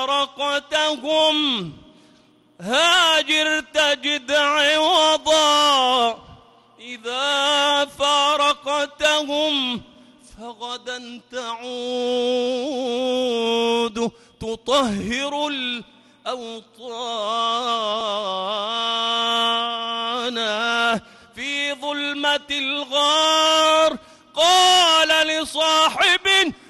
فارقتهم هاجر تجد عوضا، إذا فارقتهم فغدا تعود تطهر الأوطان. في ظلمة الغار قال لصاحب